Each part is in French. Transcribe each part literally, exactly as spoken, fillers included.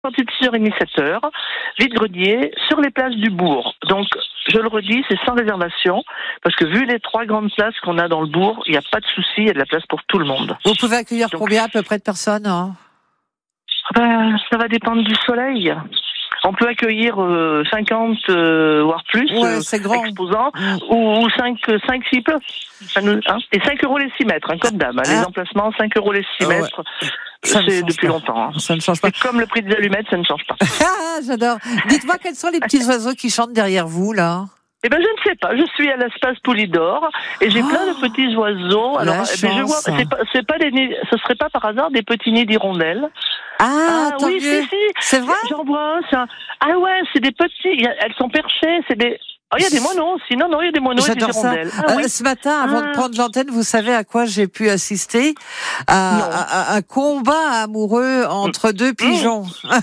partir de six heures trente, sept heures, vide-grenier, sur les places du bourg. Donc, je le redis, c'est sans réservation, parce que vu les trois grandes places qu'on a dans le bourg, il n'y a pas de souci, il y a de la place pour tout le monde. Vous pouvez accueillir Donc, combien à peu près de personnes hein ben, ça va dépendre du soleil. On peut accueillir euh, cinquante, euh, voire plus, ouais, c'est grand. exposants, mmh. ou, ou cinq, cinq s'il pleut. Ça nous, hein. Et cinq euros les six mètres, hein, comme d'hab. Hein, ah. Les emplacements, cinq euros les six mètres. Ouais. Ça c'est depuis pas. longtemps. Hein. Ça ne change pas. Et comme le prix des allumettes, ça ne change pas. Ah, j'adore. Dites-moi, quels sont les petits oiseaux qui chantent derrière vous, là? Eh ben, je ne sais pas. Je suis à l'espace Poulidor et j'ai oh, plein de petits oiseaux. Alors, eh ben, je vois, c'est pas, c'est pas des nids, ce serait pas par hasard des petits nids d'hirondelles. Ah, ah oui, si, si. C'est vrai? J'en vois un, c'est un... Ah ouais, c'est des petits, elles sont perchées, c'est des... Oh, il y a des moineaux aussi. Non, non, il y a des moineaux et des hirondelles. Ah, ah, oui. euh, ce matin, avant ah. de prendre l'antenne, vous savez à quoi j'ai pu assister? À, à, à un combat amoureux entre mmh. deux pigeons. Mmh.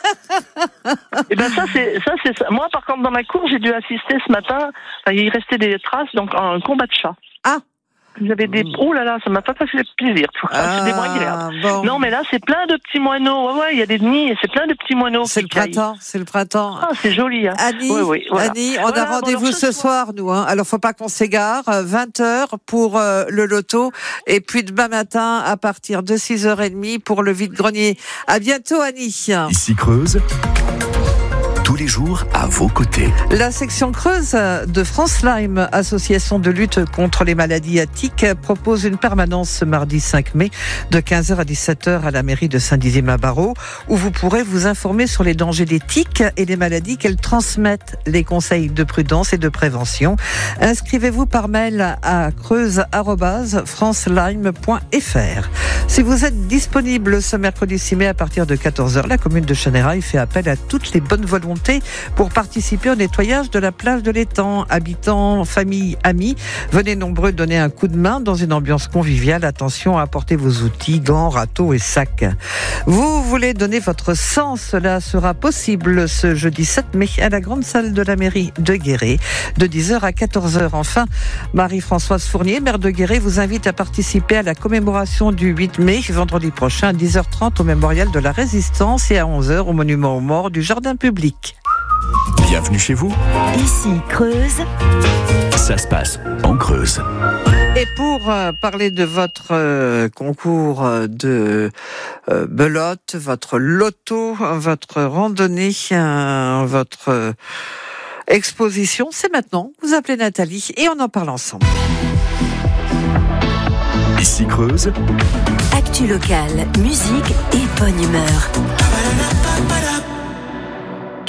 Et ben ça, c'est ça, c'est ça. Moi, par contre, dans ma cour, j'ai dû assister ce matin. Enfin, il restait des traces, donc un combat de chats. Ah. J'avais des... Oh là là, ça m'a pas fait plaisir. Ah, c'est des moineaux. Bon. Non, mais là, c'est plein de petits moineaux. Ouais, ouais, il y a des nids, c'est plein de petits moineaux. C'est le printemps, c'est le printemps. Ah, c'est joli. Hein. Annie, oui, oui, voilà. Annie, on voilà, a rendez-vous bon, ce soir, soir, nous. Hein. Alors, faut pas qu'on s'égare. vingt heures pour euh, le loto. Et puis, demain matin, à partir de six heures trente pour le vide-grenier. À bientôt, Annie. Ici Creuse. Tous les jours à vos côtés. La section Creuse de France Lyme, association de lutte contre les maladies à tiques, propose une permanence ce mardi cinq mai de quinze heures à dix-sept heures à la mairie de Saint-Dizier-Mabarot, où vous pourrez vous informer sur les dangers des tiques et les maladies qu'elles transmettent, les conseils de prudence et de prévention. Inscrivez-vous par mail à creuse arobase francelyme point f r. Si vous êtes disponible ce mercredi six mai à partir de quatorze heures, la commune de Cheneraille fait appel à toutes les bonnes volontés pour participer au nettoyage de la plage de l'étang. Habitants, familles, amis, venez nombreux donner un coup de main dans une ambiance conviviale. Attention à apporter vos outils, gants, râteaux et sacs. Vous voulez donner votre sang? Cela sera possible ce jeudi sept mai à la grande salle de la mairie de Guéret de dix heures à quatorze heures. Enfin, Marie-Françoise Fournier, maire de Guéret, vous invite à participer à la commémoration du huit mai, vendredi prochain à dix heures trente au mémorial de la Résistance et à onze heures au monument aux morts du jardin public. Bienvenue chez vous. Ici Creuse. Ça se passe en Creuse. Et pour euh, parler de votre euh, concours de euh, belote, votre loto, votre randonnée, euh, votre euh, exposition, c'est maintenant. Vous appelez Nathalie et on en parle ensemble. Ici Creuse. Actu locale, musique et bonne humeur.